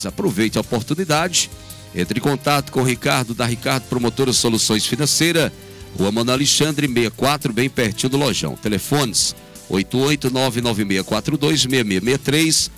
Aproveite a oportunidade, entre em contato com o Ricardo, da Ricardo Promotora Soluções Financeiras, Rua Mano Alexandre 64, bem pertinho do Lojão. Telefones 88996426663,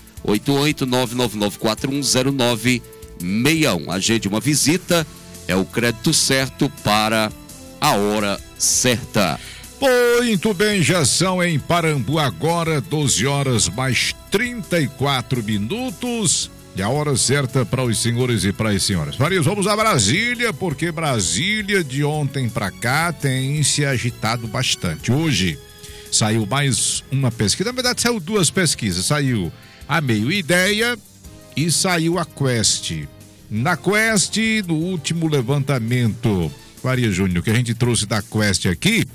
88999410961. Agende uma visita, é o crédito certo para a hora certa. Muito bem, já são em Parambu agora 12 horas mais 34 minutos. E a hora certa para os senhores e para as senhoras. Farias, vamos a Brasília, porque Brasília de ontem para cá tem se agitado bastante. Hoje saiu mais uma pesquisa, na verdade saiu duas pesquisas, saiu a Meio Ideia e saiu a Quest. Na Quest, no último levantamento, Farias Júnior, que a gente trouxe da Quest aqui,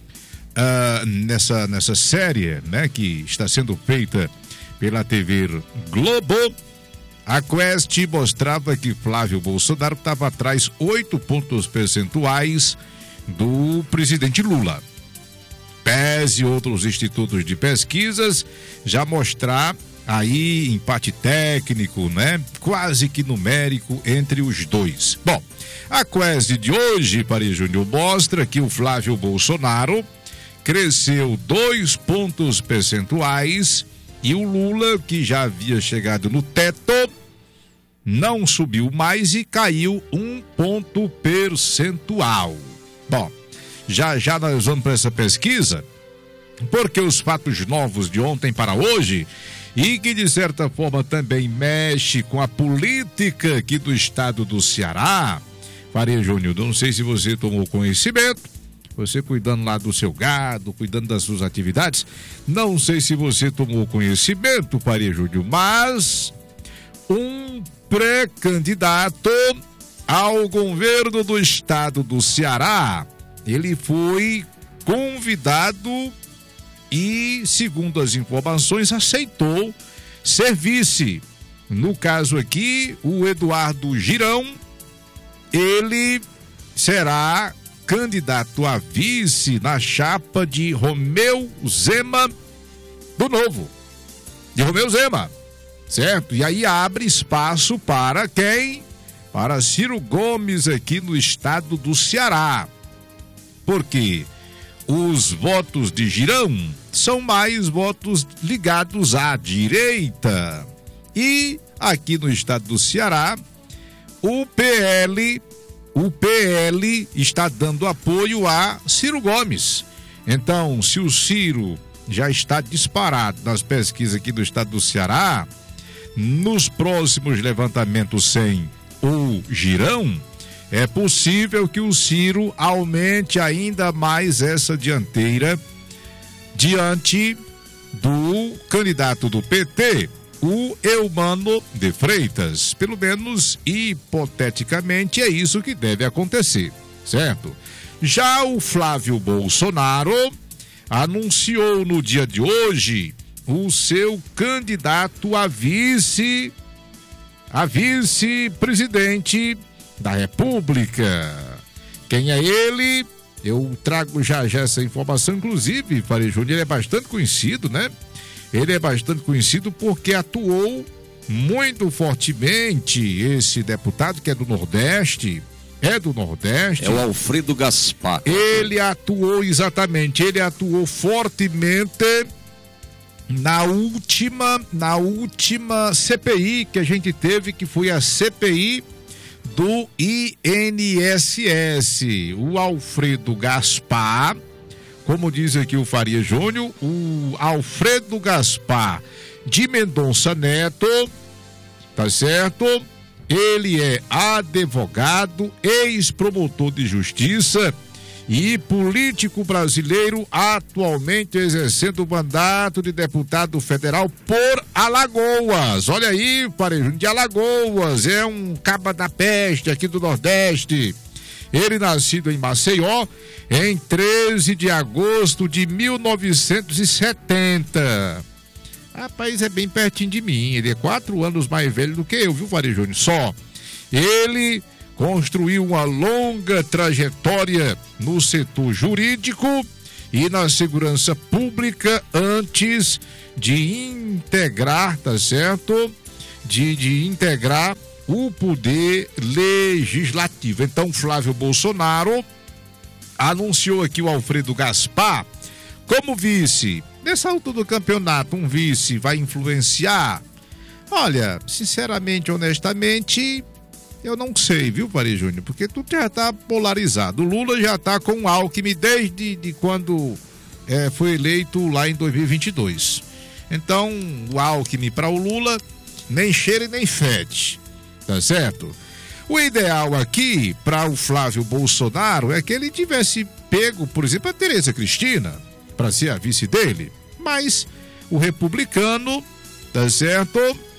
nessa série, né, que está sendo feita pela TV Globo, a Quest mostrava que Flávio Bolsonaro estava atrás 8 pontos percentuais do presidente Lula. Pese outros institutos de pesquisas já mostrar aí empate técnico, né? Quase que numérico entre os dois. Bom, a Quest de hoje, Paris Júnior, mostra que o Flávio Bolsonaro cresceu 2 pontos percentuais e o Lula, que já havia chegado no teto, não subiu mais e caiu 1 ponto percentual. Bom, já nós vamos para essa pesquisa, porque os fatos novos de ontem para hoje, e que de certa forma também mexe com a política aqui do estado do Ceará. Faria Júnior, não sei se você tomou conhecimento, você cuidando lá do seu gado, cuidando das suas atividades, não sei se você tomou conhecimento, Faria Júnior, mas um pré-candidato ao governo do estado do Ceará, ele foi convidado e, segundo as informações, aceitou ser vice. No caso aqui, o Eduardo Girão, ele será candidato a vice na chapa de Romeu Zema do Novo. De Romeu Zema, certo? E aí abre espaço para quem? Para Ciro Gomes aqui no estado do Ceará. Porque os votos de Girão são mais votos ligados à direita. E aqui no estado do Ceará, o PL está dando apoio a Ciro Gomes. Então, se o Ciro já está disparado nas pesquisas aqui do estado do Ceará, nos próximos levantamentos sem o Girão, é possível que o Ciro aumente ainda mais essa dianteira diante do candidato do PT, o Eumano de Freitas. Pelo menos hipoteticamente é isso que deve acontecer, certo? Já o Flávio Bolsonaro anunciou no dia de hoje o seu candidato a vice-presidente da República. Quem é ele? Eu trago já essa informação, inclusive, Faria Júnior, ele é bastante conhecido, né? Ele é bastante conhecido porque atuou muito fortemente, esse deputado que é do Nordeste. É o Alfredo Gaspar. Ele atuou fortemente na última CPI que a gente teve, que foi a CPI do INSS. O Alfredo Gaspar, como diz aqui o Faria Júnior, o Alfredo Gaspar de Mendonça Neto, tá certo? Ele é advogado, ex-promotor de justiça e político brasileiro, atualmente exercendo o mandato de deputado federal por Alagoas. Olha aí, Faria, de Alagoas, é um caba da peste aqui do Nordeste. Ele nascido em Maceió em 13 de agosto de 1970. Rapaz, é bem pertinho de mim. Ele é 4 anos mais velho do que eu, viu, Faria Júnior? Só. Ele construiu uma longa trajetória no setor jurídico e na segurança pública antes de integrar, tá certo? de integrar o poder legislativo. Então, Flávio Bolsonaro anunciou aqui o Alfredo Gaspar como vice. Nessa altura do campeonato, um vice vai influenciar? Olha, sinceramente, honestamente, eu não sei, viu, Faria Júnior? Porque tudo já está polarizado. O Lula já está com o Alckmin desde quando foi eleito lá em 2022. Então, o Alckmin para o Lula nem cheira e nem fede, tá certo? O ideal aqui para o Flávio Bolsonaro é que ele tivesse pego, por exemplo, a Tereza Cristina para ser a vice dele, mas o republicano, tá certo?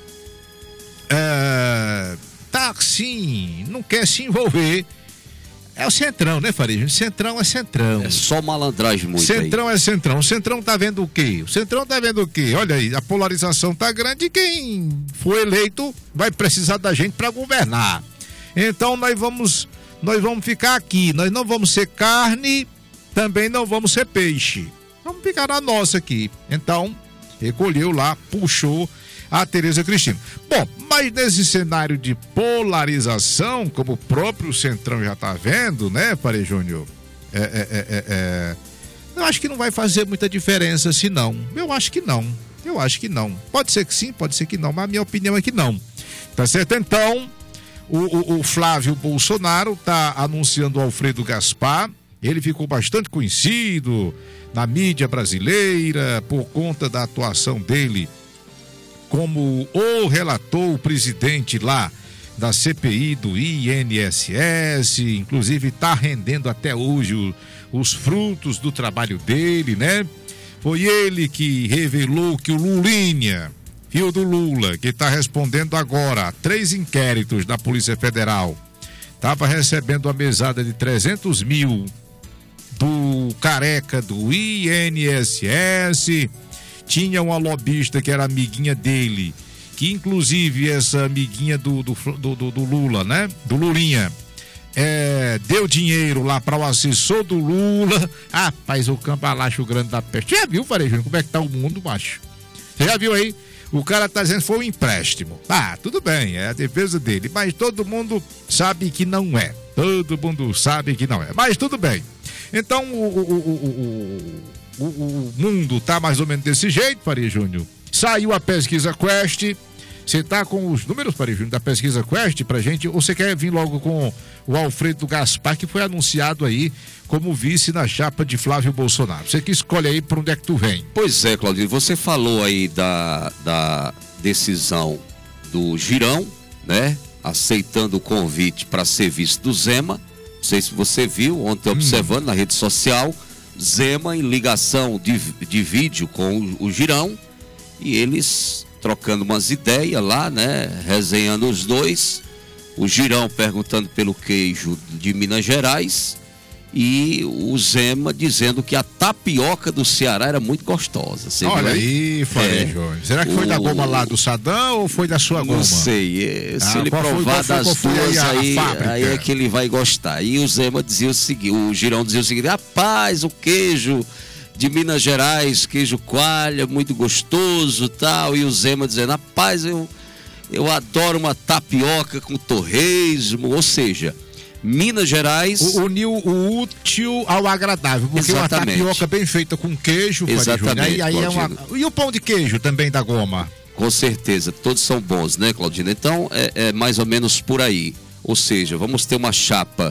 Tá assim, não quer se envolver. É o Centrão, né, Faria? Centrão é Centrão. É só malandragem muito Centrão aí. É Centrão. O Centrão tá vendo o quê? O Centrão tá vendo o quê? Olha aí, a polarização tá grande e quem for eleito vai precisar da gente para governar. Então nós vamos ficar aqui. Nós não vamos ser carne, também não vamos ser peixe. Vamos ficar na nossa aqui. Então, recolheu lá, puxou a Tereza Cristina. Bom, mas nesse cenário de polarização, como o próprio Centrão já está vendo, né, Faria Júnior? Eu acho que não vai fazer muita diferença assim, não. Eu acho que não. Pode ser que sim, pode ser que não, mas a minha opinião é que não. Tá certo? Então, o Flávio Bolsonaro está anunciando o Alfredo Gaspar. Ele ficou bastante conhecido na mídia brasileira por conta da atuação dele como o relator, o presidente lá da CPI do INSS, inclusive está rendendo até hoje os frutos do trabalho dele, né? Foi ele que revelou que o Lulinha, filho do Lula, que está respondendo agora a 3 inquéritos da Polícia Federal, estava recebendo a mesada de 300 mil do careca do INSS. Tinha uma lobista que era amiguinha dele, que inclusive essa amiguinha do Lula, né? Do Lulinha, deu dinheiro lá para o assessor do Lula. Rapaz, o cambalacho grande da peste. Já viu, Faria Júnior, como é que tá o mundo, macho? Você já viu aí? O cara tá dizendo que foi um empréstimo. Tudo bem, é a defesa dele, mas todo mundo sabe que não é. Todo mundo sabe que não é, mas tudo bem. Então, o mundo tá mais ou menos desse jeito, Faria Júnior. Saiu a pesquisa Quest. Você tá com os números, Faria Júnior, da pesquisa Quest pra gente, ou você quer vir logo com o Alfredo Gaspar, que foi anunciado aí como vice na chapa de Flávio Bolsonaro? Você que escolhe aí por onde é que tu vem. Pois é, Claudinho, você falou aí da decisão do Girão, né? Aceitando o convite para ser vice do Zema. Não sei se você viu, ontem observando na rede social, Zema em ligação de vídeo com o Girão, e eles trocando umas ideias lá, né? Resenhando os dois, o Girão perguntando pelo queijo de Minas Gerais e o Zema dizendo que a tapioca do Ceará era muito gostosa. Você Olha viu aí, Faria Júnior. Será que foi da goma lá do Sadam ou foi da sua goma? Não sei, se ele provar das duas, aí é que ele vai gostar. E o Zema dizia o seguinte, o Girão dizia o seguinte: rapaz, o queijo de Minas Gerais, queijo coalha, muito gostoso, tal. E o Zema dizendo: rapaz, eu adoro uma tapioca com torresmo. Ou seja, Minas Gerais uniu o útil ao agradável, porque exatamente. Uma tapioca bem feita com queijo, exatamente, aí é uma... E o pão de queijo também da goma? Com certeza, todos são bons, né, Claudina? Então é mais ou menos por aí. Ou seja, vamos ter uma chapa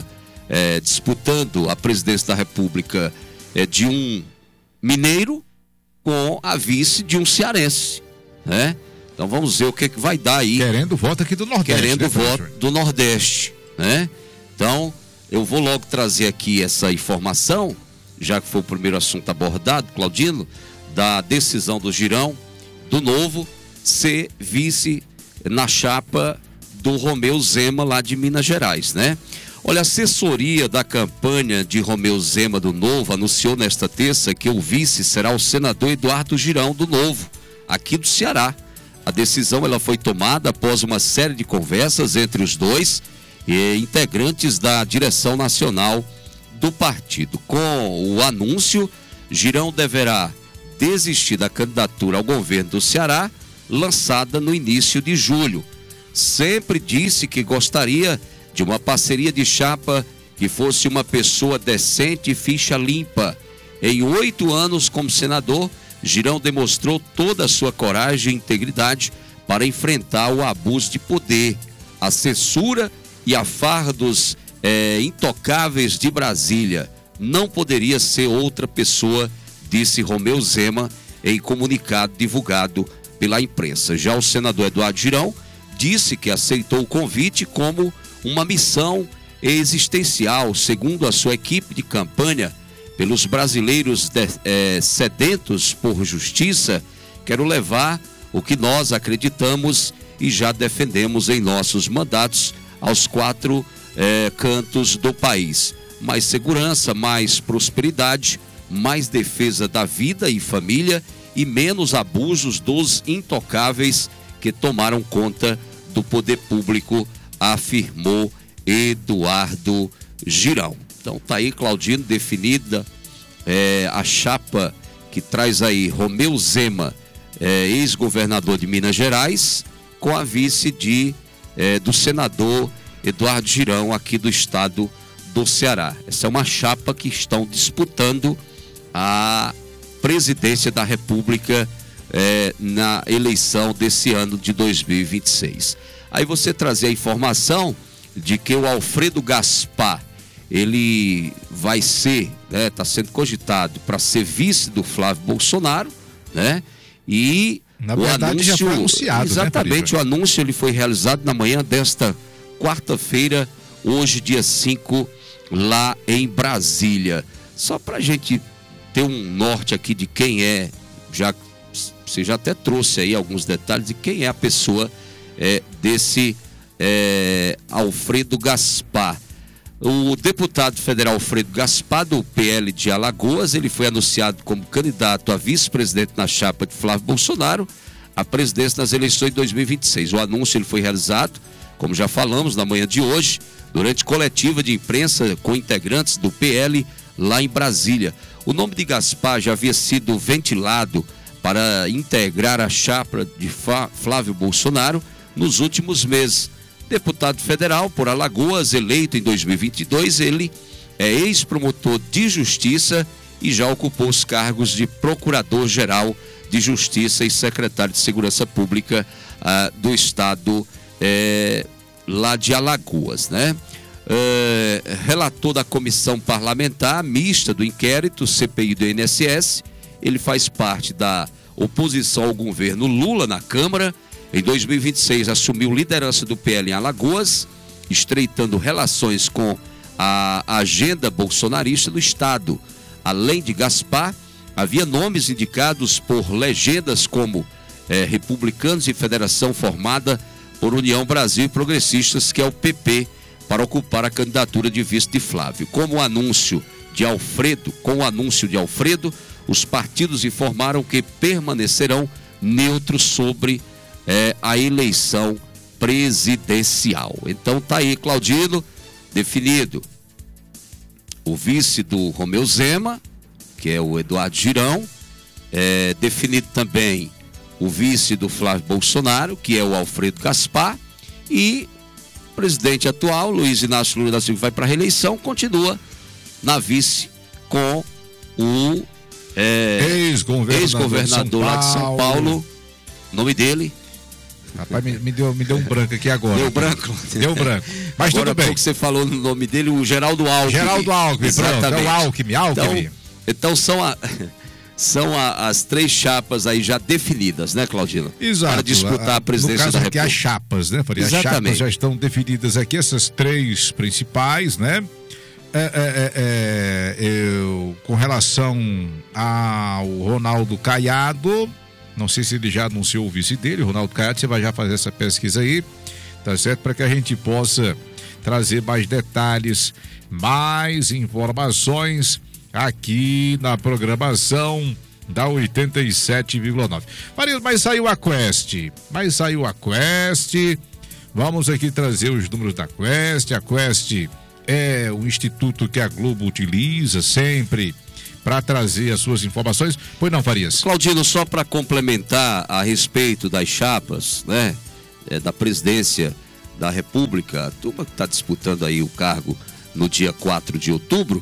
disputando a presidência da República de um mineiro com a vice de um cearense, né? Então vamos ver o que vai dar aí. Querendo voto aqui do Nordeste. Querendo voto do Nordeste, né? Então, eu vou logo trazer aqui essa informação, já que foi o primeiro assunto abordado, Claudino, da decisão do Girão, do Novo, ser vice na chapa do Romeu Zema, lá de Minas Gerais, né? Olha, a assessoria da campanha de Romeu Zema do Novo anunciou nesta terça que o vice será o senador Eduardo Girão, do Novo, aqui do Ceará. A decisão ela foi tomada após uma série de conversas entre os dois e integrantes da direção nacional do partido. Com o anúncio, Girão deverá desistir da candidatura ao governo do Ceará lançada no início de julho. Sempre disse que gostaria de uma parceria de chapa que fosse uma pessoa decente e ficha limpa. Em 8 anos como senador, Girão demonstrou toda a sua coragem e integridade para enfrentar o abuso de poder, a censura e a farra dos intocáveis de Brasília. Não poderia ser outra pessoa, disse Romeu Zema em comunicado divulgado pela imprensa. Já o senador Eduardo Girão disse que aceitou o convite como uma missão existencial, segundo a sua equipe de campanha, pelos brasileiros sedentos por justiça. Quero levar o que nós acreditamos e já defendemos em nossos mandatos aos 4 cantos do país. Mais segurança, mais prosperidade, mais defesa da vida e família e menos abusos dos intocáveis que tomaram conta do poder público, afirmou Eduardo Girão. Então tá aí, Claudino, definida a chapa que traz aí Romeu Zema, ex-governador de Minas Gerais, com a vice do senador Eduardo Girão, aqui do estado do Ceará. Essa é uma chapa que estão disputando a presidência da República na eleição desse ano de 2026. Aí você trazer a informação de que o Alfredo Gaspar, ele vai ser, está sendo cogitado para ser vice do Flávio Bolsonaro, né? E na verdade já foi anunciado, exatamente, né, o anúncio ele foi realizado na manhã desta quarta-feira, hoje dia 5, lá em Brasília. Só para a gente ter um norte aqui de quem é, você já até trouxe aí alguns detalhes de quem é a pessoa desse Alfredo Gaspar. O deputado federal Alfredo Gaspar, do PL de Alagoas, ele foi anunciado como candidato a vice-presidente na chapa de Flávio Bolsonaro à presidência nas eleições de 2026. O anúncio ele foi realizado, como já falamos, na manhã de hoje, durante coletiva de imprensa com integrantes do PL lá em Brasília. O nome de Gaspar já havia sido ventilado para integrar a chapa de Flávio Bolsonaro nos últimos meses. Deputado federal por Alagoas, eleito em 2022, ele é ex-promotor de justiça e já ocupou os cargos de procurador-geral de justiça e secretário de segurança pública do estado lá de Alagoas, né? Relator da comissão parlamentar mista do inquérito CPI do INSS, ele faz parte da oposição ao governo Lula na Câmara. Em 2026 assumiu liderança do PL em Alagoas, estreitando relações com a agenda bolsonarista do estado. Além de Gaspar, havia nomes indicados por legendas como republicanos e federação formada por União Brasil e Progressistas, que é o PP, para ocupar a candidatura de vice de Flávio. Com o anúncio de Alfredo, os partidos informaram que permanecerão neutros sobre a eleição presidencial. Então tá aí, Claudino, definido o vice do Romeu Zema, que é o Eduardo Girão, definido também o vice do Flávio Bolsonaro, que é o Alfredo Gaspar, e o presidente atual, Luiz Inácio Lula da Silva, vai para a reeleição, continua na vice com o ex-governador lá de São Paulo, o nome dele... Rapaz, me deu um branco aqui agora. Deu branco? Deu branco. Mas agora, tudo bem. Que você falou no nome dele, o Geraldo Alckmin. Geraldo Alckmin, pronto. É o Alckmin. Então são as 3 chapas aí já definidas, né, Claudino? Exato. Para disputar a presidência da República. As chapas, né? As chapas já estão definidas aqui, essas 3 principais, né? Com relação ao Ronaldo Caiado, não sei se ele já anunciou o vice dele, Ronaldo Caiado, você vai já fazer essa pesquisa aí, tá certo? Para que a gente possa trazer mais detalhes, mais informações aqui na programação da 87,9. Maria, mas saiu a Quest. Vamos aqui trazer os números da Quest. A Quest é o instituto que a Globo utiliza sempre para trazer as suas informações. Pois não, Farias? Claudino, só para complementar a respeito das chapas, né, da presidência da República, a turma que está disputando aí o cargo no dia 4 de outubro,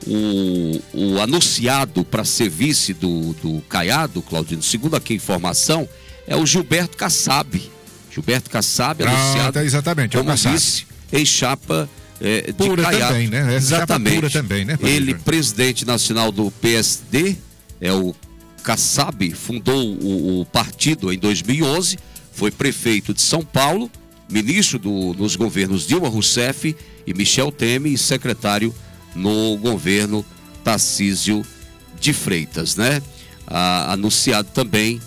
o anunciado para ser vice do Caiado, Claudino, segundo aqui a informação, é o Gilberto Kassab. Gilberto Kassab, anunciado exatamente, como vice em chapa de pura Caiado. também, né? Exatamente. Pura também, né? Ele, presidente nacional do PSD, o Kassab, fundou o partido em 2011, foi prefeito de São Paulo, ministro nos governos Dilma Rousseff e Michel Temer e secretário no governo Tarcísio de Freitas, né? Anunciado também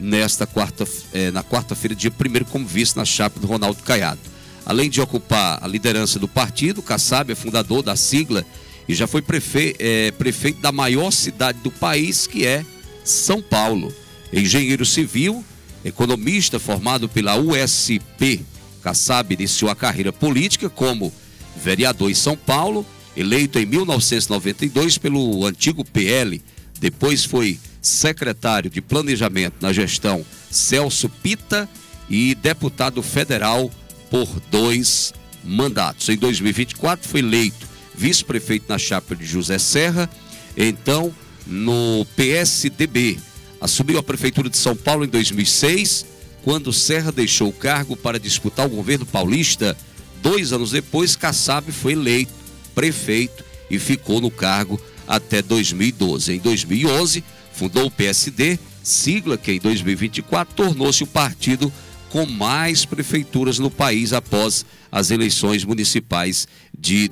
na quarta-feira, dia 1º, como vice na chapa do Ronaldo Caiado. Além de ocupar a liderança do partido, Kassab é fundador da sigla e já foi prefeito da maior cidade do país, que é São Paulo. Engenheiro civil, economista formado pela USP, Kassab iniciou a carreira política como vereador em São Paulo, eleito em 1992 pelo antigo PL. Depois foi secretário de Planejamento na gestão Celso Pitta e deputado federal por 2 mandatos. Em 2024 foi eleito vice-prefeito na chapa de José Serra, então no PSDB. Assumiu a prefeitura de São Paulo em 2006, quando Serra deixou o cargo para disputar o governo paulista. 2 anos depois, Kassab foi eleito prefeito e ficou no cargo até 2012. Em 2011, fundou o PSD, sigla que em 2024 tornou-se o partido com mais prefeituras no país após as eleições municipais de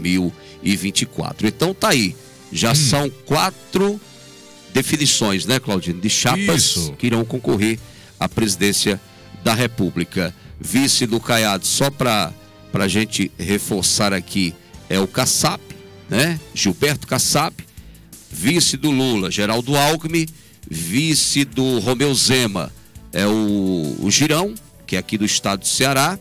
2024. Então tá aí, já são 4 definições, né, Claudino, de chapas que irão concorrer à presidência da República. Vice do Caiado, só para a gente reforçar aqui, é o Kassab, né? Gilberto Kassab. Vice do Lula, Geraldo Alckmin. Vice do Romeu Zema é o Girão, que é aqui do estado do Ceará.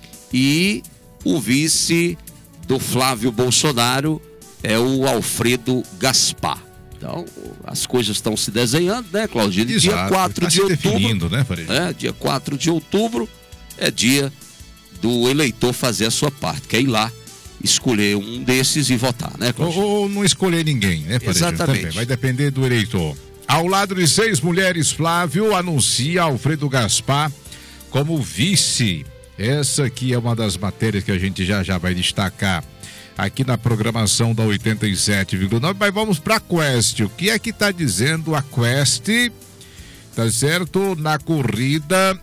E o vice do Flávio Bolsonaro é o Alfredo Gaspar. Então, as coisas estão se desenhando, né, Claudinho? Dia 4 de outubro, né, dia 4 de outubro é dia do eleitor fazer a sua parte, que é ir lá escolher um desses e votar, né, Claudinho? Ou não escolher ninguém, né, Pareja? Exatamente. Também vai depender do eleitor. Ao lado de 6 mulheres, Flávio anuncia Alfredo Gaspar como vice. Essa aqui é uma das matérias que a gente já vai destacar aqui na programação da 87,9. Mas vamos para a Quest. O que é que está dizendo a Quest? Tá certo? Na corrida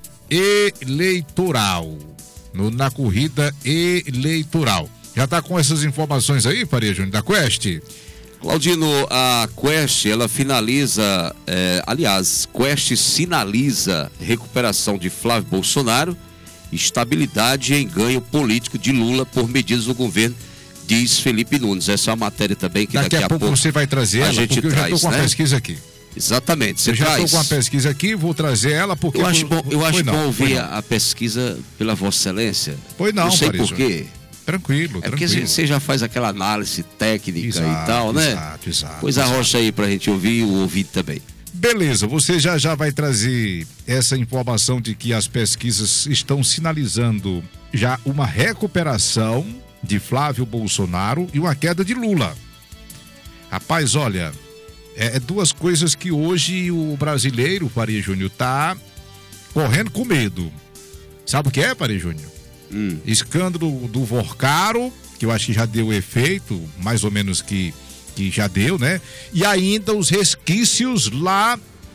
eleitoral. Na corrida eleitoral. Já está com essas informações aí, Faria Júnior, da Quest? Claudino, a Quest, ela finaliza, Quest sinaliza recuperação de Flávio Bolsonaro, estabilidade em ganho político de Lula por medidas do governo, diz Felipe Nunes. Essa é uma matéria também que daqui a pouco você vai trazer ela, porque eu já estou com a pesquisa aqui. Exatamente, você já estou com a pesquisa aqui, vou trazer ela porque... Eu acho bom ouvir a pesquisa pela Vossa Excelência. Pois não, não sei por quê. Tranquilo. Porque você já faz aquela análise técnica e tal, né? Exato. Pois arrocha aí pra gente ouvir e o ouvinte também. Beleza, você já vai trazer essa informação de que as pesquisas estão sinalizando já uma recuperação de Flávio Bolsonaro e uma queda de Lula. Rapaz, olha, é 2 coisas que hoje o brasileiro, Faria Júnior, tá correndo com medo. Sabe o que é, Faria Júnior? Escândalo do Vorcaro, que eu acho que já deu efeito, mais ou menos que já deu, né? E ainda os resquícios lá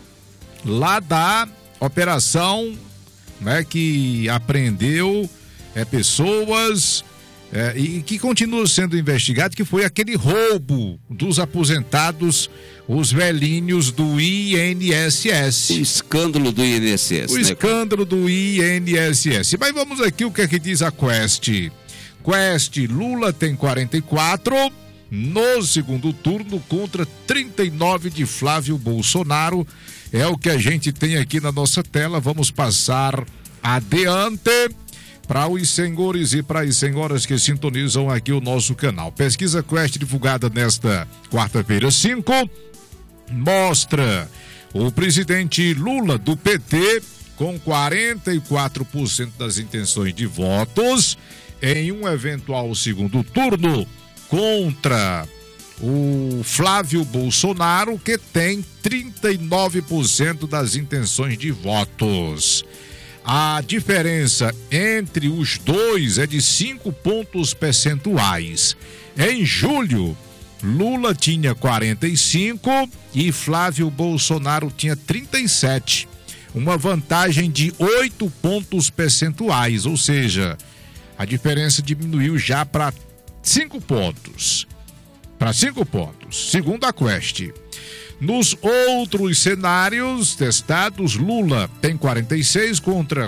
da operação, né? Que apreendeu pessoas e que continua sendo investigado, que foi aquele roubo dos aposentados, os velhinhos do INSS. O escândalo do INSS. O escândalo do INSS. Mas vamos aqui, o que é que diz a Quest? Quest, Lula tem 44 no segundo turno contra 39 de Flávio Bolsonaro. É o que a gente tem aqui na nossa tela. Vamos passar adiante. para os senhores e para as senhoras que sintonizam aqui o nosso canal. Pesquisa Quest divulgada nesta quarta-feira 5 mostra o presidente Lula do PT com 44% das intenções de votos em um eventual segundo turno contra o Flávio Bolsonaro, que tem 39% das intenções de votos. A diferença entre os dois é de 5 pontos percentuais. Em julho, Lula tinha 45 e Flávio Bolsonaro tinha 37. Uma vantagem de 8 pontos percentuais, ou seja, a diferença diminuiu já para 5 pontos. Segundo a Quest. Nos outros cenários testados, Lula tem 46 contra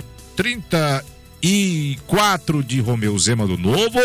34 de Romeu Zema do Novo,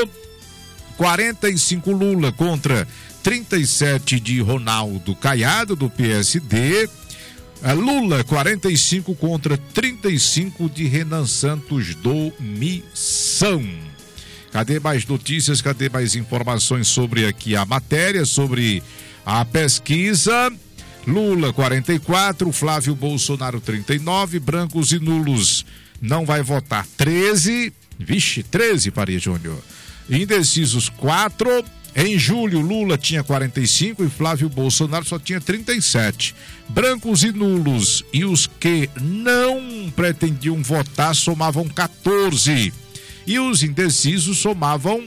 45 Lula contra 37 de Ronaldo Caiado do PSD, Lula 45 contra 35 de Renan Santos do Missão. Cadê mais notícias, cadê mais informações sobre aqui a matéria, sobre a pesquisa? Lula 44, Flávio Bolsonaro 39, brancos e nulos não vai votar 13, 13 Faria Júnior. Indecisos 4, em julho Lula tinha 45 e Flávio Bolsonaro só tinha 37. Brancos e nulos e os que não pretendiam votar somavam 14 e os indecisos somavam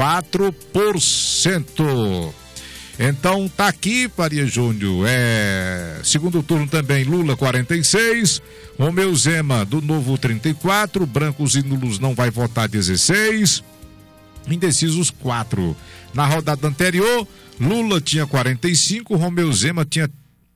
4%. Então tá aqui, Faria Júnior, segundo turno também, Lula 46, Romeu Zema do Novo 34, brancos e nulos não vai votar 16, indecisos 4. Na rodada anterior, Lula tinha 45, Romeu Zema tinha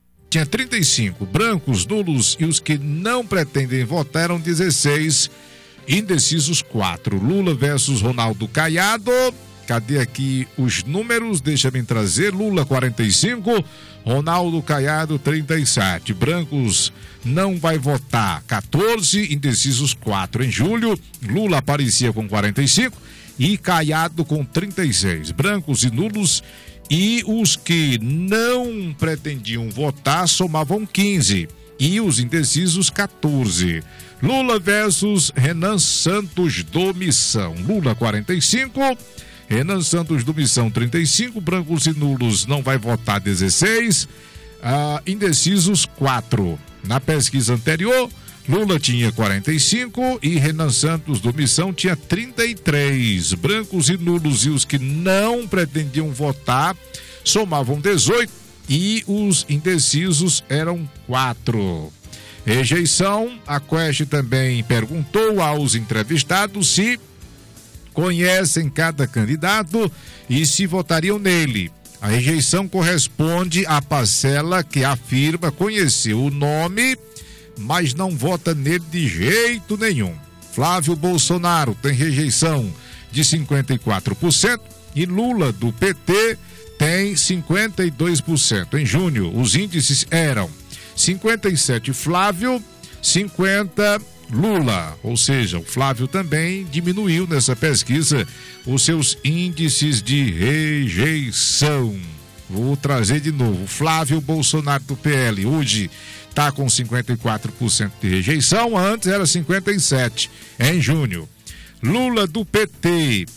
35, brancos, nulos e os que não pretendem votar eram 16, indecisos 4. Lula versus Ronaldo Caiado. Cadê aqui os números? Deixa eu trazer. Lula 45, Ronaldo Caiado 37. Brancos não vai votar 14, indecisos 4. Em julho, Lula aparecia com 45 e Caiado com 36. Brancos e nulos e os que não pretendiam votar somavam 15 e os indecisos 14. Lula versus Renan Santos do Missão. Lula 45, Renan Santos do Missão 35, brancos e nulos não vai votar 16, indecisos 4. Na pesquisa anterior, Lula tinha 45 e Renan Santos do Missão tinha 33. Brancos e nulos e os que não pretendiam votar somavam 18 e os indecisos eram 4. Rejeição, a Quest também perguntou aos entrevistados se conhecem cada candidato e se votariam nele. A rejeição corresponde à parcela que afirma conhecer o nome, mas não vota nele de jeito nenhum. Flávio Bolsonaro tem rejeição de 54% e Lula do PT tem 52%. Em junho, os índices eram 57 Flávio, 50 Lula, ou seja, o Flávio também diminuiu nessa pesquisa os seus índices de rejeição. Vou trazer de novo. Flávio Bolsonaro do PL hoje está com 54% de rejeição, antes era 57% em junho. Lula do PT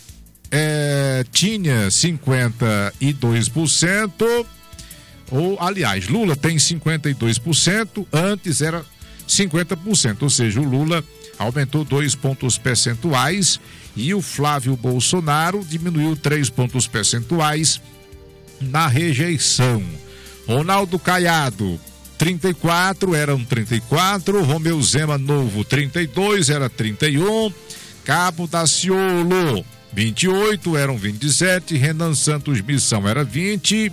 tinha 52%, aliás, Lula tem 52%, antes era 50%, ou seja, o Lula aumentou 2 pontos percentuais e o Flávio Bolsonaro diminuiu 3 pontos percentuais na rejeição. Ronaldo Caiado, 34, eram 34, Romeu Zema Novo, 32, era 31, Cabo Daciolo, 28, eram 27, Renan Santos Missão era 20,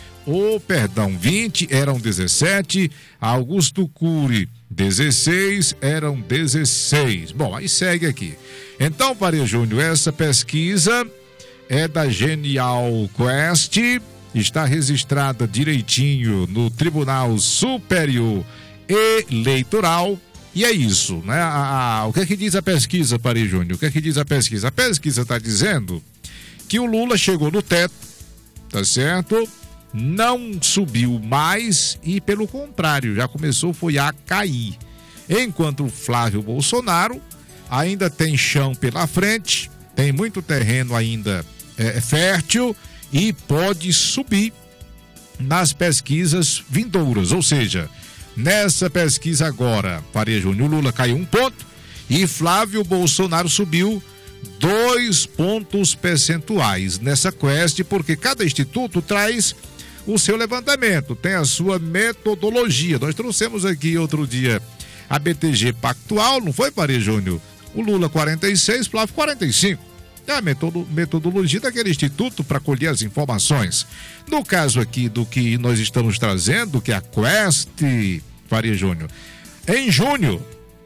20 eram 17, Augusto Cury 16, eram 16. Bom, aí segue aqui. Então, Faria Júnior, essa pesquisa é da Genial Quest, está registrada direitinho no Tribunal Superior Eleitoral E é isso, né? O que é que diz a pesquisa, Pari Júnior? O que é que diz a pesquisa? A pesquisa está dizendo que o Lula chegou no teto, tá certo? Não subiu mais e, pelo contrário, já começou foi a cair. Enquanto o Flávio Bolsonaro ainda tem chão pela frente, tem muito terreno ainda fértil e pode subir nas pesquisas vindouras, ou seja, nessa pesquisa agora, Faria Júnior, Lula caiu 1 ponto e Flávio Bolsonaro subiu 2 pontos percentuais nessa quest, porque cada instituto traz o seu levantamento, tem a sua metodologia. Nós trouxemos aqui outro dia a BTG Pactual, não foi, Faria Júnior? O Lula 46, Flávio 45. É a metodologia daquele instituto para colher as informações. No caso aqui do que nós estamos trazendo, que é a Quest, Faria Júnior, em julho,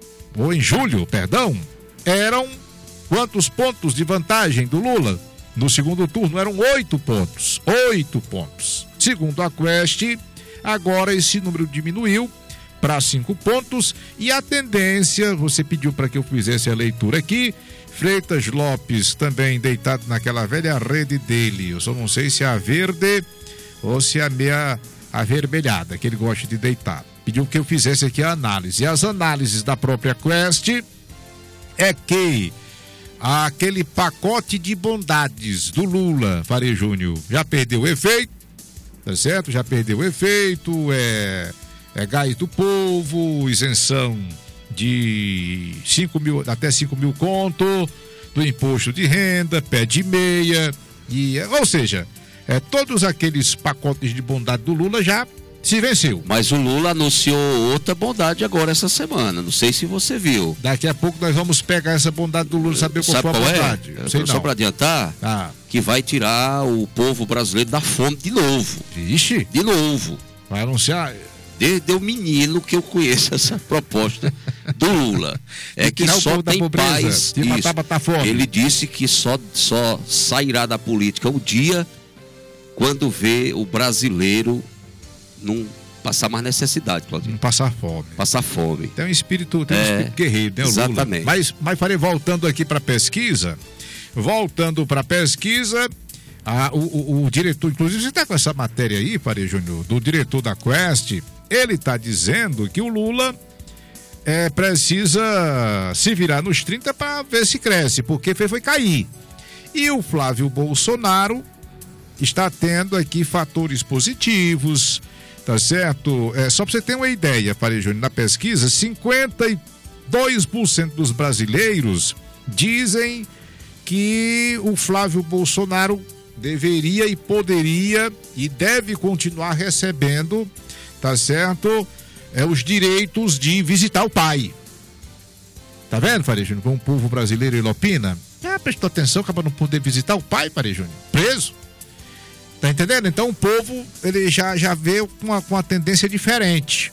eram quantos pontos de vantagem do Lula? No segundo turno eram 8 pontos. 8 pontos. Segundo a Quest, agora esse número diminuiu para 5 pontos e a tendência, você pediu para que eu fizesse a leitura aqui, Freitas Lopes também deitado naquela velha rede dele, eu só não sei se é a verde ou se é a meia avermelhada, que ele gosta de deitar. Pediu que eu fizesse aqui a análise. E as análises da própria Quest é que aquele pacote de bondades do Lula, Faria Júnior, já perdeu o efeito, tá certo? Já perdeu o efeito, gás do povo, isenção de 5 mil, até 5 mil conto, do imposto de renda, pé de meia, ou seja, todos aqueles pacotes de bondade do Lula já se venceu. Mas o Lula anunciou outra bondade agora essa semana, não sei se você viu. Daqui a pouco nós vamos pegar essa bondade do Lula, saber qual foi a bondade. Só para adiantar, que vai tirar o povo brasileiro da fome de novo. Ixi. De novo. Vai anunciar... Desde o menino que eu conheço essa proposta do Lula. É que só tem paz. Ele disse que só sairá da política o dia quando vê o brasileiro não passar mais necessidade, Claudinho. Não passar fome. Passar fome. Tem um espírito guerreiro, né, o exatamente. Lula? Mas farei voltando aqui para a pesquisa. O diretor, inclusive você está com essa matéria aí, Faria Júnior, do diretor da Quest, ele está dizendo que o Lula precisa se virar nos 30 para ver se cresce, porque foi cair. E o Flávio Bolsonaro está tendo aqui fatores positivos, tá certo? Só para você ter uma ideia, Faria Júnior, na pesquisa, 52% dos brasileiros dizem que o Flávio Bolsonaro deveria e poderia e deve continuar recebendo, tá certo? Os direitos de visitar o pai. Tá vendo, Faria Júnior? Como o povo brasileiro ele opina? Prestou atenção para não poder visitar o pai, Faria Júnior? Preso. Tá entendendo? Então o povo ele já vê com uma tendência diferente.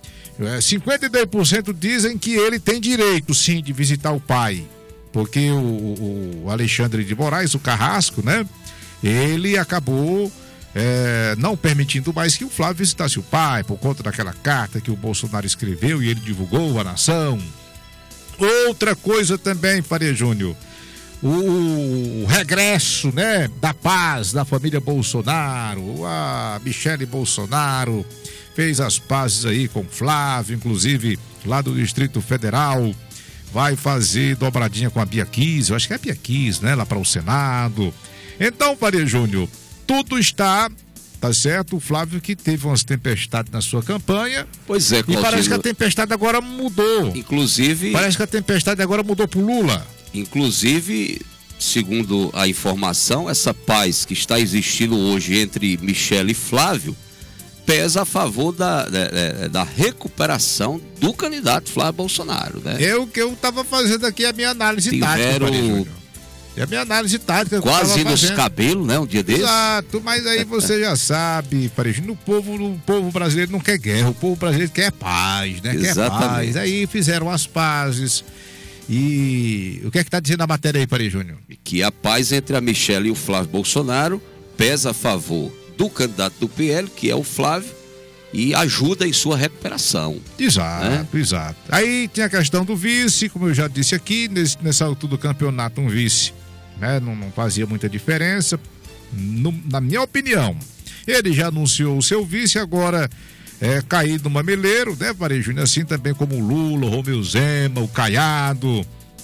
52% dizem que ele tem direito, sim, de visitar o pai. Porque o Alexandre de Moraes, o Carrasco, né? Ele acabou não permitindo mais que o Flávio visitasse o pai, por conta daquela carta que o Bolsonaro escreveu e ele divulgou à nação. Outra coisa também, Faria Júnior, o regresso, né, da paz da família Bolsonaro. A Michele Bolsonaro fez as pazes aí com o Flávio, inclusive lá do Distrito Federal. Vai fazer dobradinha com a Bia Kiss, eu acho que é a Bia Kiss, né, lá para o Senado. Então, Faria Júnior, tudo está, tá certo? O Flávio que teve umas tempestades na sua campanha. Pois é, Claudinho. E parece que a tempestade agora mudou. Inclusive... Parece que a tempestade agora mudou pro Lula. Inclusive, segundo a informação, essa paz que está existindo hoje entre Michele e Flávio pesa a favor da recuperação do candidato Flávio Bolsonaro, né? Eu estava fazendo aqui a minha análise tática, Faria Júnior. É a minha análise tática. Quase nos cabelos, né? Um dia desse. Exato, mas aí você já sabe, Faria Júnior, o povo brasileiro não quer guerra, o povo brasileiro quer paz, né? Exatamente. Quer paz. Aí fizeram as pazes. E o que é que está dizendo a matéria aí, Faria Júnior? Que a paz entre a Michele e o Flávio Bolsonaro pesa a favor do candidato do PL, que é o Flávio, e ajuda em sua recuperação. Exato, né? Exato. Aí tem a questão do vice, como eu já disse aqui, nessa altura do campeonato, um vice, né, não fazia muita diferença, na minha opinião. Ele já anunciou o seu vice, agora caído no mameleiro, né, Farei Júnior? Assim também como o Lula, o Romeu Zema, o Caiado,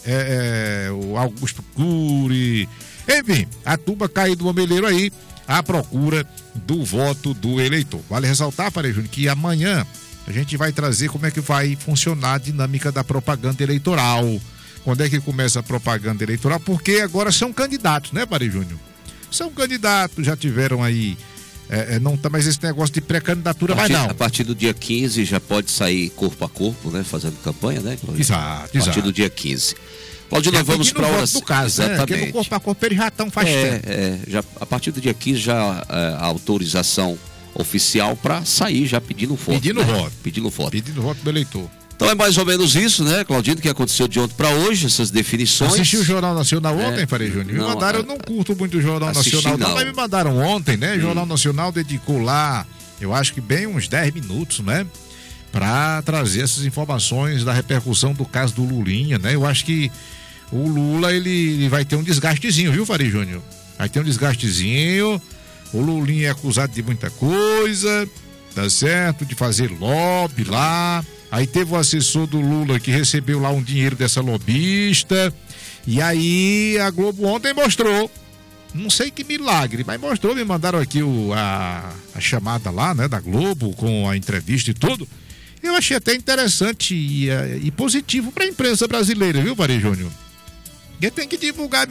o Augusto Cury, enfim, a turma caído no mameleiro aí, à procura do voto do eleitor. Vale ressaltar, Farei Júnior, que amanhã a gente vai trazer como é que vai funcionar a dinâmica da propaganda eleitoral. Quando é que começa a propaganda eleitoral? Porque agora são candidatos, né, Farei Júnior? São candidatos, já tiveram aí, não tá mais esse negócio de pré-candidatura, mas não. A partir do dia 15 já pode sair corpo a corpo, né, fazendo campanha, né, Claudinho? Exato. A partir do dia 15. Claudinho, nós vamos para o do caso, exatamente. Né? Porque no corpo a corpo eles já estão faz tempo. Já, a partir do dia 15 já a autorização oficial para sair já pedindo voto. Pedindo voto. Pedindo voto. Pedindo voto do eleitor. Então é mais ou menos isso, né, Claudinho, que aconteceu de ontem para hoje, essas definições. Assistiu o Jornal Nacional ontem, Farei Júnior? Me mandaram, eu não curto muito o Jornal Nacional, não, mas me mandaram ontem, né? O Jornal Nacional dedicou lá, eu acho que bem uns 10 minutos, né? Para trazer essas informações da repercussão do caso do Lulinha, né? Eu acho que o Lula, ele vai ter um desgastezinho, viu, Farei Júnior? Vai ter um desgastezinho. O Lulinha é acusado de muita coisa, tá certo? De fazer lobby lá. Aí teve o assessor do Lula que recebeu lá um dinheiro dessa lobista. E aí a Globo ontem mostrou, não sei que milagre, mas mostrou, me mandaram aqui a chamada lá, né, da Globo, com a entrevista e tudo. Eu achei até interessante e positivo para a imprensa brasileira, viu, Farei Júnior? Porque tem que divulgar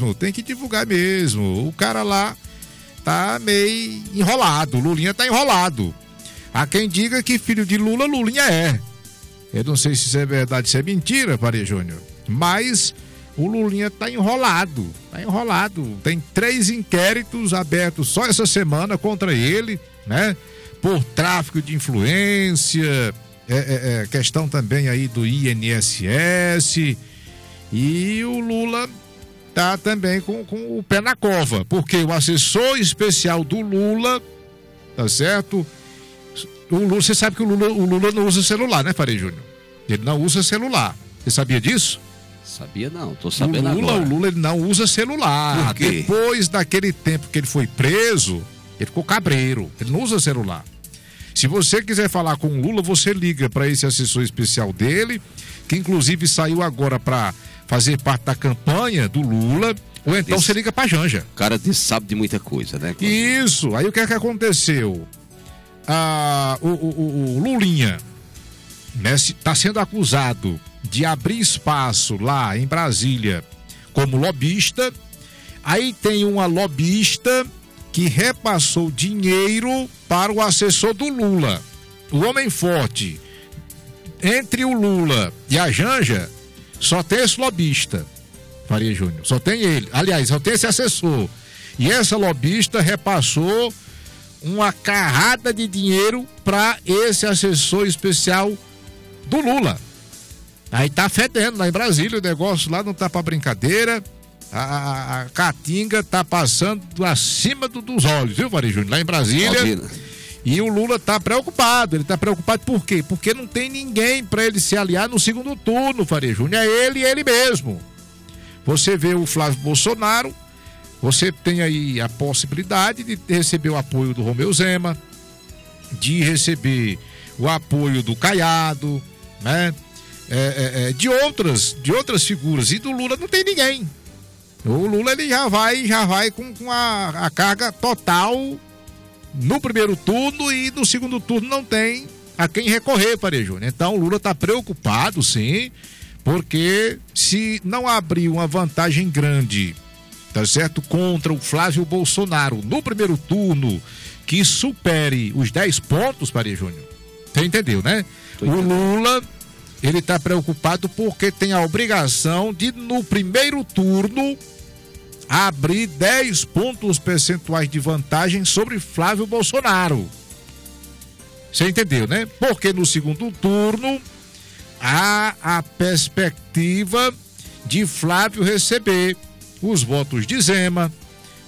mesmo. O cara lá tá meio enrolado, o Lulinha tá enrolado. Há quem diga que filho de Lula, Lulinha é. Eu não sei se isso é verdade, se é mentira, Farei Júnior, mas o Lulinha tá enrolado. Tem 3 inquéritos abertos só essa semana contra ele, né? Por tráfico de influência, questão também aí do INSS. E o Lula tá também com o pé na cova, porque o assessor especial do Lula, tá certo? O Lula, você sabe que o Lula não usa celular, né, Farei Júnior? Ele não usa celular. Você sabia disso? Sabia não, tô sabendo agora. O Lula ele não usa celular. Por quê? Depois daquele tempo que ele foi preso, ele ficou cabreiro. Ele não usa celular. Se você quiser falar com o Lula, você liga para esse assessor especial dele, que inclusive saiu agora para fazer parte da campanha do Lula, ou então você liga para Janja. O cara sabe de muita coisa, né? Isso. Aí o que é que aconteceu? O Lulinha, né, está sendo acusado de abrir espaço lá em Brasília como lobista. Aí tem uma lobista que repassou dinheiro para o assessor do Lula, o homem forte. Entre o Lula e a Janja, só tem esse lobista, Faria Júnior, só tem ele. Aliás, só tem esse assessor. E essa lobista repassou uma carrada de dinheiro para esse assessor especial do Lula. Aí tá fedendo lá em Brasília, o negócio lá não tá pra brincadeira. A Caatinga tá passando acima dos olhos, viu, Faria Júnior? Lá em Brasília. E o Lula tá preocupado. Ele tá preocupado por quê? Porque não tem ninguém para ele se aliar no segundo turno, Faria Júnior. É ele e ele mesmo. Você vê o Flávio Bolsonaro, você tem aí a possibilidade de receber o apoio do Romeu Zema, de receber o apoio do Caiado, né? De outras figuras. E do Lula não tem ninguém. O Lula ele já vai com a carga total no primeiro turno, e no segundo turno não tem a quem recorrer, Faria Júnior. Então o Lula está preocupado, sim, porque se não abrir uma vantagem grande, tá certo, contra o Flávio Bolsonaro no primeiro turno, que supere os 10 pontos, Faria Júnior. Você entendeu, né? O Lula, ele está preocupado porque tem a obrigação de, no primeiro turno, abrir 10 pontos percentuais de vantagem sobre Flávio Bolsonaro. Você entendeu, né? Porque no segundo turno há a perspectiva de Flávio receber os votos de Zema,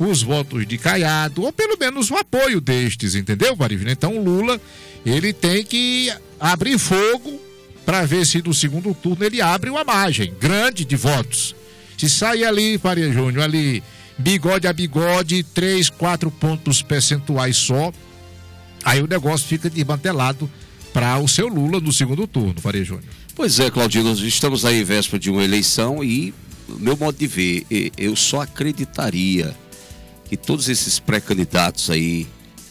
os votos de Caiado, ou pelo menos o apoio destes, entendeu, Maria Júnior? Então o Lula, ele tem que abrir fogo para ver se no segundo turno ele abre uma margem grande de votos. Se sair ali, Maria Júnior, ali, bigode a bigode, 3, 4 pontos percentuais só, aí o negócio fica desmantelado para o seu Lula no segundo turno, Maria Júnior. Pois é, Claudinho, nós estamos aí véspera de uma eleição e, meu modo de ver, eu só acreditaria que todos esses pré-candidatos aí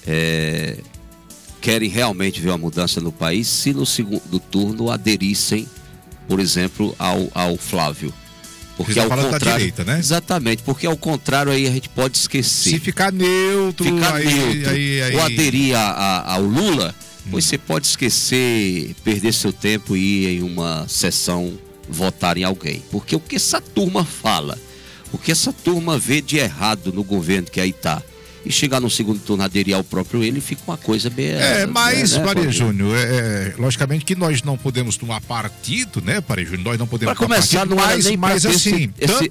querem realmente ver uma mudança no país se no segundo turno aderissem, por exemplo, ao Flávio. Porque ao contrário, da direita, né? Exatamente, porque ao contrário aí a gente pode esquecer. Se ficar neutro, ou aderir ao Lula, pois você pode esquecer, perder seu tempo e ir em uma sessão votar em alguém. Porque o que essa turma fala, o que essa turma vê de errado no governo que aí tá, e chegar no segundo turno aderir ao próprio ele, fica uma coisa bem... Mas, Maria Júnior, logicamente que nós não podemos tomar partido, né, Maria Júnior? Nós não podemos tomar partido, não mas assim,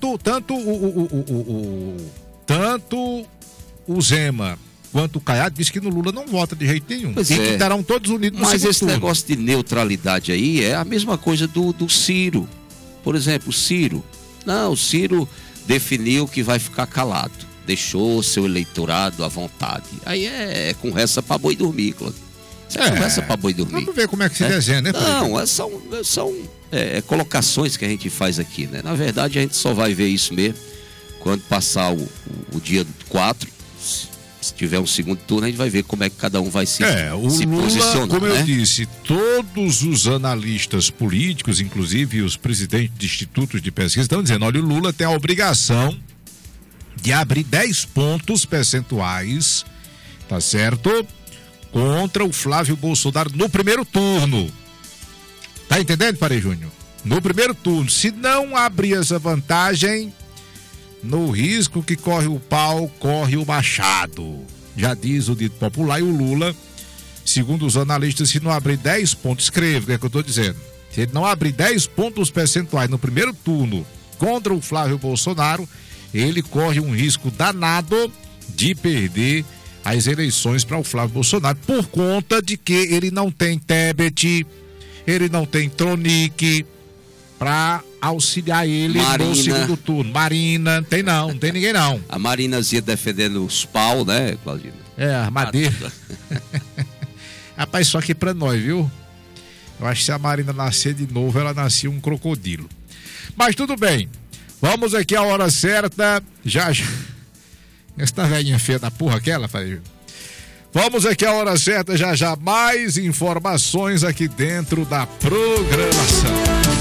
tanto o Zema quanto o Caiado disse que no Lula não vota de jeito nenhum. E que estarão todos unidos no segundo turno. Mas esse negócio de neutralidade aí é a mesma coisa do Ciro. Por exemplo, o Ciro definiu que vai ficar calado. Deixou seu eleitorado à vontade. Aí é conversa pra boi dormir, Claudio. Isso é conversa pra boi dormir. Vamos ver como é que se desenha, né? Não, são colocações que a gente faz aqui, né? Na verdade, a gente só vai ver isso mesmo quando passar o dia 4. Se tiver um segundo turno, a gente vai ver como é que cada um vai se posicionar. Como eu disse, todos os analistas políticos, inclusive os presidentes de institutos de pesquisa, estão dizendo, olha, o Lula tem a obrigação de abrir 10 pontos percentuais, tá certo? Contra o Flávio Bolsonaro no primeiro turno. Tá entendendo, Maria Júnior? No primeiro turno. Se não abrir essa vantagem, no risco que corre o pau, corre o machado. Já diz o dito popular. E o Lula, segundo os analistas, se não abrir 10 pontos, escreva o que é que eu estou dizendo. Se ele não abrir 10 pontos percentuais no primeiro turno contra o Flávio Bolsonaro, ele corre um risco danado de perder as eleições para o Flávio Bolsonaro, por conta de que ele não tem Tebet, ele não tem Tronic para auxiliar ele no segundo turno. Marina, não tem ninguém não. A Marinazinha defendendo os pau, né, Claudinho? A madeira. Rapaz, só que para nós, viu? Eu acho que se a Marina nascer de novo, ela nascia um crocodilo. Mas tudo bem. Vamos aqui à hora certa. Já. Essa velhinha feia da porra aquela, Fábio. Vamos aqui à hora certa, já mais informações aqui dentro da programação.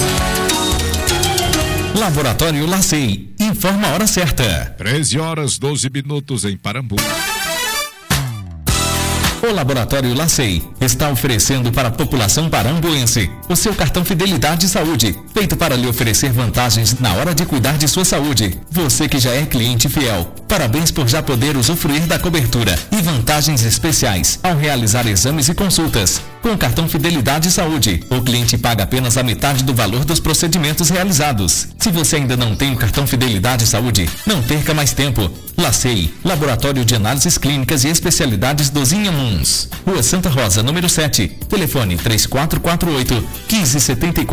Laboratório LACEI, informa a hora certa. 13h12 em Parambu. O Laboratório LACEI está oferecendo para a população parambuense o seu cartão Fidelidade Saúde, feito para lhe oferecer vantagens na hora de cuidar de sua saúde. Você que já é cliente fiel, parabéns por já poder usufruir da cobertura e vantagens especiais ao realizar exames e consultas. Com o cartão Fidelidade Saúde, o cliente paga apenas a metade do valor dos procedimentos realizados. Se você ainda não tem o cartão Fidelidade Saúde, não perca mais tempo. LACEI, Laboratório de Análises Clínicas e Especialidades dos Inhamuns. Rua Santa Rosa, número 7. Telefone 3448-1574.